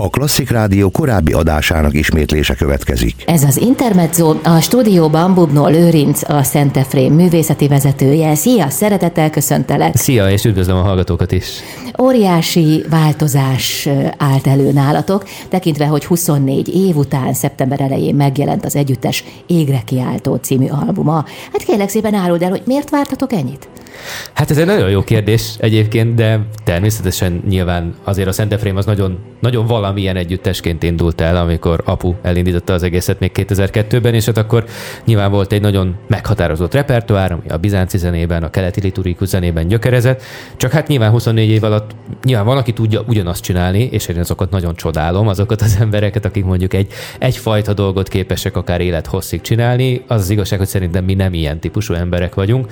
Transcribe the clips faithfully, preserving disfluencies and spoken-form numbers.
A Klasszik Rádió korábbi adásának ismétlése következik. Ez az Intermezzo, a stúdióban Bubnó Lőrinc, a Szent Efrém művészeti vezetője. Szia, szeretettel köszöntelek! Szia, és üdvözlöm a hallgatókat is! Óriási változás állt elő nálatok, tekintve, hogy huszonnégy év után szeptember elején megjelent az együttes Égre kiáltó című albuma. Hát kérlek szépen áruld el, hogy miért vártatok ennyit? Hát ez egy nagyon jó kérdés egyébként, de természetesen nyilván azért a Szent Efrém az nagyon, nagyon valamilyen együttesként indult el, amikor apu elindította az egészet még kétezer-kettőben, és hát akkor nyilván volt egy nagyon meghatározott repertoár, ami a bizánci zenében, a keleti liturgikus zenében gyökerezett, csak hát nyilván huszonnégy év alatt nyilván van, aki tudja ugyanazt csinálni, és én azokat nagyon csodálom, azokat az embereket, akik mondjuk egy, egyfajta dolgot képesek akár élethosszig csinálni. Az az igazság, hogy szerintem mi nem ilyen típusú emberek vagyunk.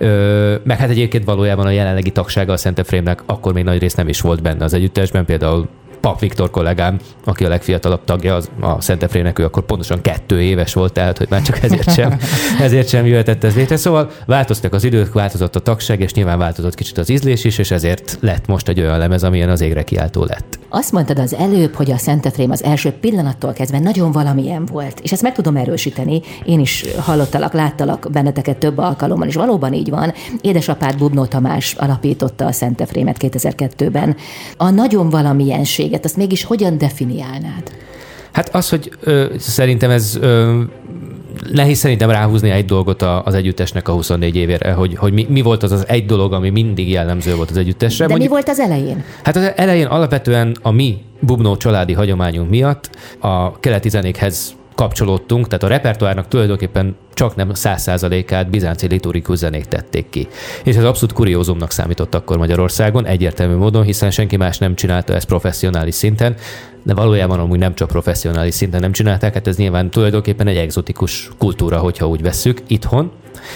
Ö, meg hát egyébként valójában a jelenlegi tagsága a Szent Efrémnek akkor még nagy rész nem is volt benne az együttesben, például Pap Viktor kollégám, aki a legfiatalabb tagja az, a Szent Efrémnek, ő akkor pontosan kettő éves volt, tehát hogy már csak ezért sem, ezért sem jöhetett ez létre. Szóval változtak az idők, változott a tagság, és nyilván változott kicsit az ízlés is, és ezért lett most egy olyan lemez, amilyen az Égre kiáltó lett. Azt mondtad az előbb, hogy a Szent Efrém az első pillanattól kezdve nagyon valamilyen volt, és ezt meg tudom erősíteni. Én is hallottalak, láttalak benneteket több alkalommal, és valóban így van. Édesapád Bubnó Tamás alapította a Szent Efrémet kétezer-kettőben. A nagyon valamilyenséget, azt mégis hogyan definiálnád? Hát az, hogy ö, szerintem ez... Ö, Nehéz szerintem ráhúzni egy dolgot az együttesnek a huszonnégy évére, hogy, hogy mi, mi volt az az egy dolog, ami mindig jellemző volt az együttesre. De Mondjuk, mi volt az elején? Hát az elején alapvetően a mi Bubnó családi hagyományunk miatt a keleti zenékhez kapcsolódtunk, tehát a repertoárnak tulajdonképpen csak nem száz százalékát bizánci liturgikus zenék tették ki. És ez abszolút kuriózumnak számított akkor Magyarországon, egyértelmű módon, hiszen senki más nem csinálta ezt professzionális szinten, de valójában amúgy nem csak professzionális szinten nem csinálták, hát ez nyilván tulajdonképpen egy egzotikus kultúra, hogyha úgy vesszük itthon.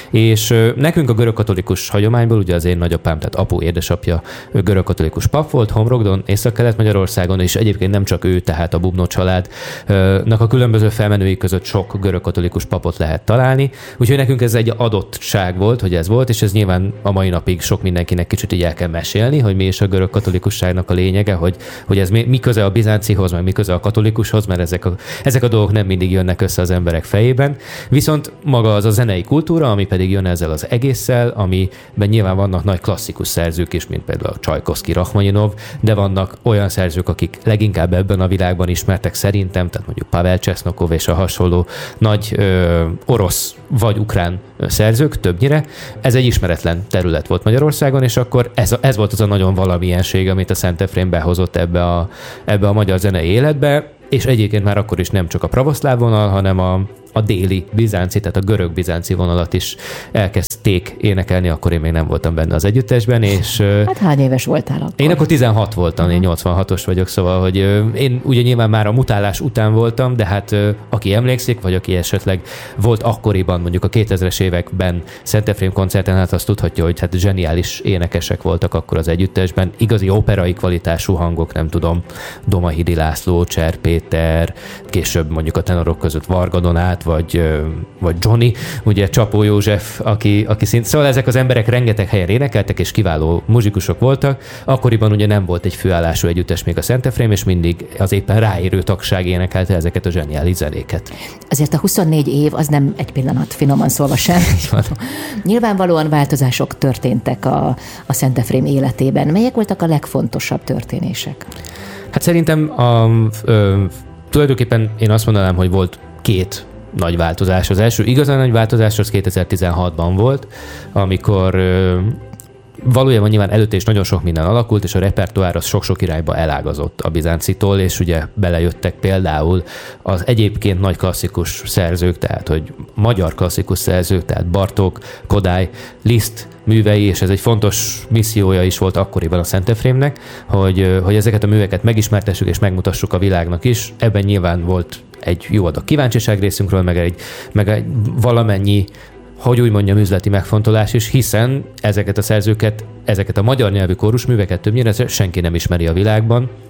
És nekünk a görögkatolikus hagyományból, ugye az én nagyapám, tehát apu, édesapja görögkatolikus pap volt, Homrogdon, Észak-Kelet-Magyarországon, és egyébként nem csak ő, tehát a Bubnó családnak a különböző felmenői között sok görögkatolikus papot lehet találni. Úgyhogy nekünk ez egy adottság volt, hogy ez volt, és ez nyilván a mai napig sok mindenkinek kicsit így el kell mesélni, hogy mi is a görögkatolikusságnak a lényege, hogy, hogy ez mi, mi köze a bizáncihoz, meg mi köze a katolikushoz, mert ezek a, ezek a dolgok nem mindig jönnek össze az emberek fejében. Viszont maga az a zenei kultúra, ami pedig jön ezzel az egésszel, amiben nyilván vannak nagy klasszikus szerzők is, mint például a Csajkovszky, Rachmaninov, de vannak olyan szerzők, akik leginkább ebben a világban ismertek szerintem, tehát mondjuk Pavel Csesznokov és a hasonló nagy ö, orosz vagy ukrán szerzők többnyire. Ez egy ismeretlen terület volt Magyarországon, és akkor ez, a, ez volt az a nagyon valamilyenség, amit a Szent Efrém behozott ebbe a, ebbe a magyar zenei életbe, és egyébként már akkor is nem csak a pravoszláv vonal, hanem a, a déli bizánci, tehát a görög-bizánci vonalat is elkezdték énekelni, akkor én még nem voltam benne az együttesben, és... Hát hány éves voltál akkor? Én akkor tizenhat voltam, én nyolcvanhatos vagyok, szóval, hogy én ugye nyilván már a mutálás után voltam, de hát aki emlékszik, vagy aki esetleg volt akkoriban, mondjuk a kétezres években Szent Efrém koncerten, hát azt tudhatja, hogy hát zseniális énekesek voltak akkor az együttesben, igazi operai kvalitású hangok, nem tudom, Domahidi László, Cser Péter, később mondjuk a tenorok között Varga Donát, vagy, vagy Johnny, ugye Csapó József, aki, aki szint... Szóval ezek az emberek rengeteg helyen énekeltek, és kiváló muzsikusok voltak. Akkoriban ugye nem volt egy főállású együttes még a Szent Efrém, és mindig az éppen ráérő tagság énekelte ezeket a zseniális zenéket. Azért a huszonnégy év az nem egy pillanat, finoman szólva sem. Nyilvánvalóan változások történtek a, a Szent Efrém életében. Melyek voltak a legfontosabb történések? Hát szerintem a, ö, tulajdonképpen én azt mondanám, hogy volt két nagy változás. Az első igazán nagy változás az kétezer-tizenhatban volt, amikor ö, valójában nyilván előtte is nagyon sok minden alakult, és a repertoár az sok-sok irányba elágazott a bizáncitól, és ugye belejöttek például az egyébként nagy klasszikus szerzők, tehát hogy magyar klasszikus szerzők, tehát Bartók, Kodály, Liszt művei, és ez egy fontos missziója is volt akkoriban a Szent Efrémnek, hogy, hogy ezeket a műveket megismertessük és megmutassuk a világnak is. Ebben nyilván volt egy jó adag kíváncsiság részünkről, meg egy, meg egy valamennyi, hogy úgy mondjam, üzleti megfontolás is, hiszen ezeket a szerzőket, ezeket a magyar nyelvű kórusműveket többnyire senki nem ismeri a világban,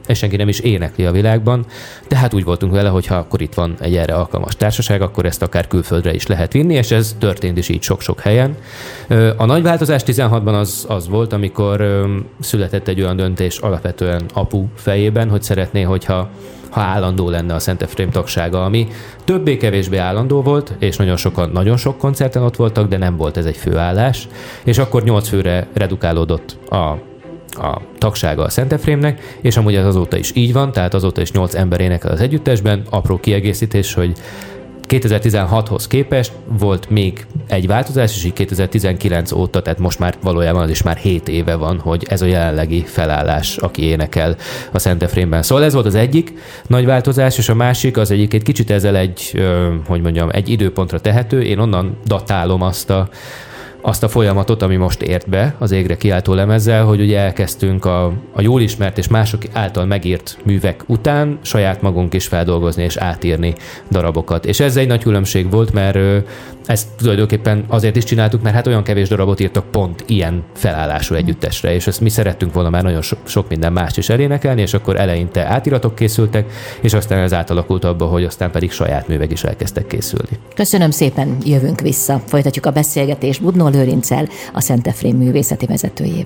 és senki nem is énekli a világban, de hát úgy voltunk vele, hogy ha akkor itt van egy erre alkalmas társaság, akkor ezt akár külföldre is lehet vinni, és ez történt is így sok-sok helyen. A nagy változás tizenhatban az, az volt, amikor született egy olyan döntés alapvetően apu fejében, hogy szeretné, hogyha ha állandó lenne a Szent Efrém tagsága, ami többé-kevésbé állandó volt, és nagyon sokan, nagyon sok koncerten ott voltak, de nem volt ez egy főállás, és akkor nyolc főre redukálódott a, a tagsága a Szent Efrémnek, és amúgy ez azóta is így van, tehát azóta is nyolc ember énekel az együttesben. Apró kiegészítés, hogy kétezer-tizenhathoz képest volt még egy változás, és így kétezer-tizenkilenc óta, tehát most már valójában az is már hét éve van, hogy ez a jelenlegi felállás, aki énekel a Szent Efrémben. Szóval ez volt az egyik nagy változás, és a másik az egyik egy kicsit ezzel egy, hogy mondjam, egy időpontra tehető. Én onnan datálom azt a azt a folyamatot, ami most ért be az Égre kiáltó lemezzel, hogy ugye elkezdtünk a, a jól ismert és mások által megírt művek után saját magunk is feldolgozni és átírni darabokat. És ez egy nagy különbség volt, mert ezt tulajdonképpen azért is csináltuk, mert hát olyan kevés darabot írtak pont ilyen felállású együttesre, és ezt mi szerettünk volna már nagyon so, sok minden mást is elénekelni, és akkor eleinte átiratok készültek, és aztán ez átalakult abba, hogy aztán pedig saját művek is elkezdtek készülni. Köszönöm szépen, jövünk vissza. Folytatjuk a beszélgetést Bubnó Lőrinccel, a Szent Efrém művészeti vezetőjével.